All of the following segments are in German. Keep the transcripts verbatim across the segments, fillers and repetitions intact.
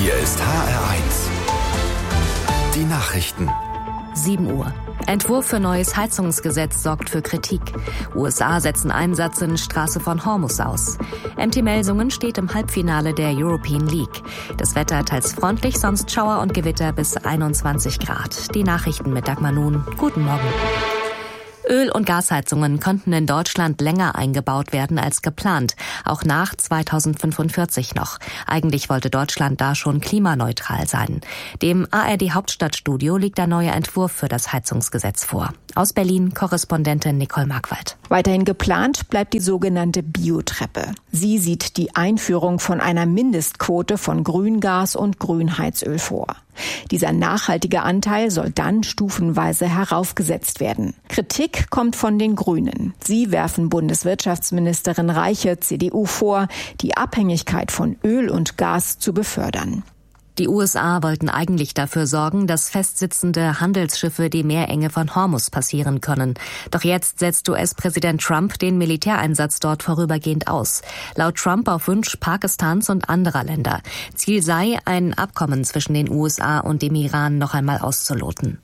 Hier ist H R eins. Die Nachrichten. sieben Uhr. Entwurf für neues Heizungsgesetz sorgt für Kritik. U S A setzen Einsatz in Straße von Hormuz aus. M T Melsungen steht im Halbfinale der European League. Das Wetter teils freundlich, sonst Schauer und Gewitter bis einundzwanzig Grad. Die Nachrichten mit Dagmar Nun. Guten Morgen. Öl- und Gasheizungen könnten in Deutschland länger eingebaut werden als geplant, auch nach zweitausendfünfundvierzig noch. Eigentlich wollte Deutschland da schon klimaneutral sein. Dem A R D-Hauptstadtstudio liegt ein neuer Entwurf für das Heizungsgesetz vor. Aus Berlin Korrespondentin Nicole Markwald. Weiterhin geplant bleibt die sogenannte Biotreppe. Sie sieht die Einführung von einer Mindestquote von Grüngas und Grünheizöl vor. Dieser nachhaltige Anteil soll dann stufenweise heraufgesetzt werden. Kritik kommt von den Grünen. Sie werfen Bundeswirtschaftsministerin Reiche, C D U, vor, die Abhängigkeit von Öl und Gas zu befördern. Die U S A wollten eigentlich dafür sorgen, dass festsitzende Handelsschiffe die Meerenge von Hormuz passieren können. Doch jetzt setzt U S-Präsident Trump den Militäreinsatz dort vorübergehend aus. Laut Trump auf Wunsch Pakistans und anderer Länder. Ziel sei, ein Abkommen zwischen den U S A und dem Iran noch einmal auszuloten.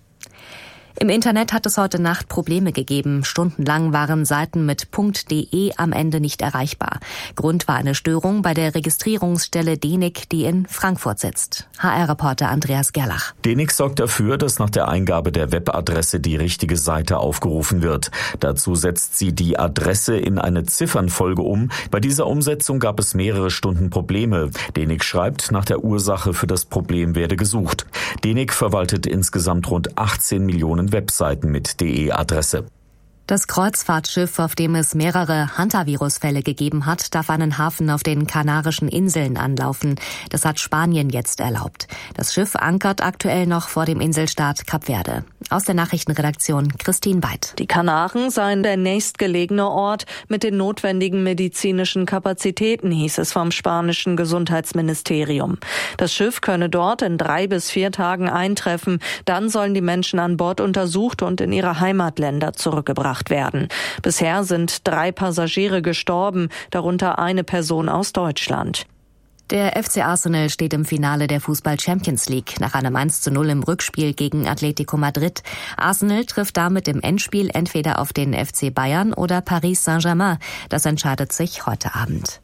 Im Internet hat es heute Nacht Probleme gegeben. Stundenlang waren Seiten mit .de am Ende nicht erreichbar. Grund war eine Störung bei der Registrierungsstelle D E N I C, die in Frankfurt sitzt. H R-Reporter Andreas Gerlach. D E N I C sorgt dafür, dass nach der Eingabe der Webadresse die richtige Seite aufgerufen wird. Dazu setzt sie die Adresse in eine Ziffernfolge um. Bei dieser Umsetzung gab es mehrere Stunden Probleme. D E N I C schreibt, nach der Ursache für das Problem werde gesucht. D E N I C verwaltet insgesamt rund achtzehn Millionen Webseiten mit D E-Adresse. Das Kreuzfahrtschiff, auf dem es mehrere Hantavirus-Fälle gegeben hat, darf einen Hafen auf den Kanarischen Inseln anlaufen. Das hat Spanien jetzt erlaubt. Das Schiff ankert aktuell noch vor dem Inselstaat Kap Verde. Aus der Nachrichtenredaktion Christine Weid. Die Kanaren seien der nächstgelegene Ort mit den notwendigen medizinischen Kapazitäten, hieß es vom spanischen Gesundheitsministerium. Das Schiff könne dort in drei bis vier Tagen eintreffen. Dann sollen die Menschen an Bord untersucht und in ihre Heimatländer zurückgebracht werden. Bisher sind drei Passagiere gestorben, darunter eine Person aus Deutschland. Der F C Arsenal steht im Finale der Fußball-Champions League nach einem eins zu null im Rückspiel gegen Atletico Madrid. Arsenal trifft damit im Endspiel entweder auf den F C Bayern oder Paris Saint-Germain. Das entscheidet sich heute Abend.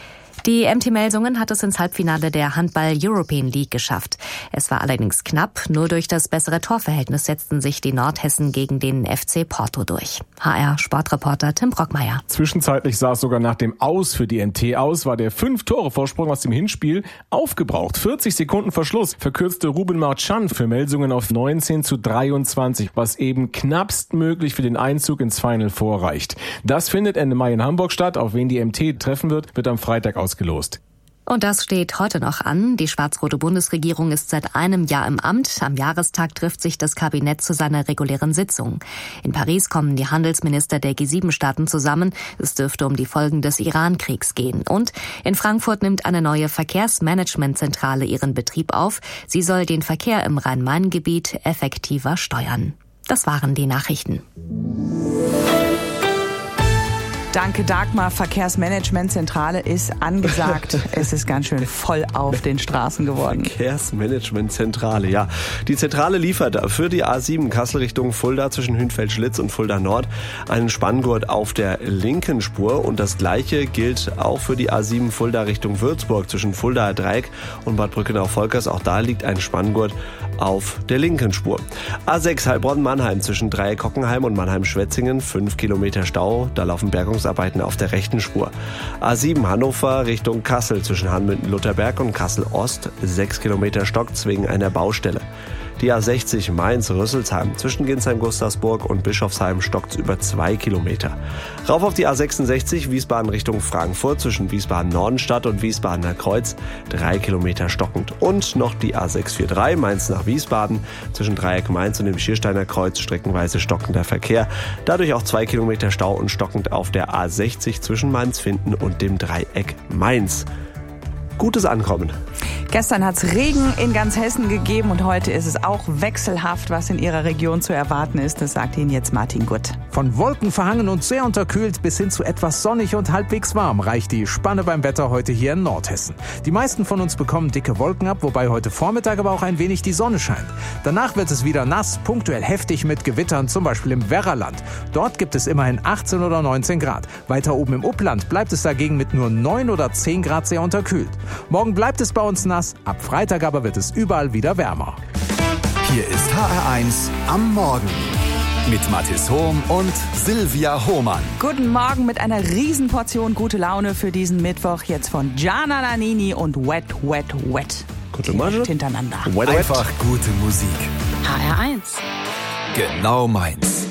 Die M T Melsungen hat es ins Halbfinale der Handball-European League geschafft. Es war allerdings knapp, nur durch das bessere Torverhältnis setzten sich die Nordhessen gegen den F C Porto durch. H R-Sportreporter Tim Brockmeier. Zwischenzeitlich sah es sogar nach dem Aus für die M T aus, war der Fünf-Tore-Vorsprung aus dem Hinspiel aufgebraucht. vierzig Sekunden Verschluss verkürzte Ruben Marchand für Melsungen auf neunzehn zu dreiundzwanzig, was eben knappstmöglich für den Einzug ins Final vorreicht. Das findet Ende Mai in Hamburg statt. Auf wen die M T treffen wird, wird am Freitag ausgelost. Gelost. Und das steht heute noch an. Die schwarz-rote Bundesregierung ist seit einem Jahr im Amt. Am Jahrestag trifft sich das Kabinett zu seiner regulären Sitzung. In Paris kommen die Handelsminister der G sieben Staaten zusammen. Es dürfte um die Folgen des Iran-Kriegs gehen. Und in Frankfurt nimmt eine neue Verkehrsmanagementzentrale ihren Betrieb auf. Sie soll den Verkehr im Rhein-Main-Gebiet effektiver steuern. Das waren die Nachrichten. Danke, Dagmar. Verkehrsmanagementzentrale ist angesagt. Es ist ganz schön voll auf den Straßen geworden. Verkehrsmanagementzentrale, ja. Die Zentrale liefert für die A sieben Kassel Richtung Fulda zwischen Hünfeld-Schlitz und Fulda Nord einen Spanngurt auf der linken Spur. Und das Gleiche gilt auch für die A sieben Fulda Richtung Würzburg zwischen Fuldaer Dreieck und Bad Brückenau-Volkers. Auch da liegt ein Spanngurt auf der linken Spur. A sechs Heilbronn-Mannheim zwischen Dreieck-Hockenheim und Mannheim-Schwetzingen, fünf Kilometer Stau. Da laufen Bergungsarbeiten auf der rechten Spur. A sieben Hannover Richtung Kassel zwischen Hanmünden-Lutherberg und Kassel-Ost, sechs Kilometer Stock wegen einer Baustelle. Die A sechzig Mainz-Rüsselsheim zwischen Ginsheim-Gustavsburg und Bischofsheim stockt's über zwei Kilometer. Rauf auf die A sechsundsechzig Wiesbaden Richtung Frankfurt zwischen Wiesbaden-Nordenstadt und Wiesbadener Kreuz, drei Kilometer stockend. Und noch die A sechs vier drei Mainz nach Wiesbaden zwischen Dreieck Mainz und dem Schiersteiner Kreuz streckenweise stockender Verkehr. Dadurch auch zwei Kilometer Stau und stockend auf der A sechzig zwischen Mainz-Finden und dem Dreieck Mainz. Gutes Ankommen. Gestern hat es Regen in ganz Hessen gegeben und heute ist es auch wechselhaft, was in Ihrer Region zu erwarten ist. Das sagt Ihnen jetzt Martin Gutt. Von Wolken verhangen und sehr unterkühlt bis hin zu etwas sonnig und halbwegs warm reicht die Spanne beim Wetter heute hier in Nordhessen. Die meisten von uns bekommen dicke Wolken ab, wobei heute Vormittag aber auch ein wenig die Sonne scheint. Danach wird es wieder nass, punktuell heftig mit Gewittern, zum Beispiel im Werraland. Dort gibt es immerhin achtzehn oder neunzehn Grad. Weiter oben im Upland bleibt es dagegen mit nur neun oder zehn Grad sehr unterkühlt. Morgen bleibt es bei uns nass, ab Freitag aber wird es überall wieder wärmer. Hier ist H R eins am Morgen mit Mathis Hohm und Silvia Hohmann. Guten Morgen mit einer Riesenportion gute Laune für diesen Mittwoch. Jetzt von Gianna Nannini und Wet, Wet, Wet. Gute Morgen. Hintereinander. Einfach gute Musik. H R eins. Genau meins.